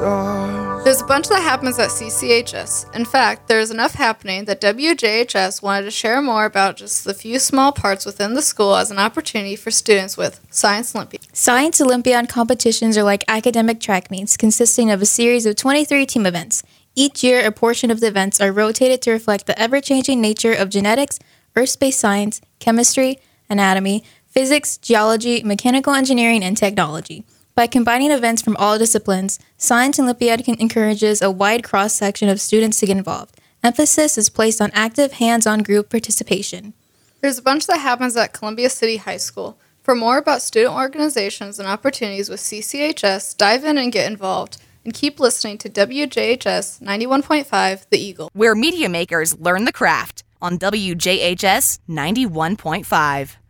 There's a bunch that happens at CCHS. In fact, there's enough happening that WJHS wanted to share more about just the few small parts within the school as an opportunity for students with Science Olympiad. Science Olympiad competitions are like academic track meets consisting of a series of 23 team events. Each year, a portion of the events are rotated to reflect the ever-changing nature of genetics, earth-space science, chemistry, anatomy, physics, geology, mechanical engineering, and technology. By combining events from all disciplines, Science Olympiad encourages a wide cross-section of students to get involved. Emphasis is placed on active, hands-on group participation. There's a bunch that happens at Columbia City High School. For more about student organizations and opportunities with CCHS, dive in and get involved. And keep listening to WJHS 91.5 The Eagle, where media makers learn the craft on WJHS 91.5.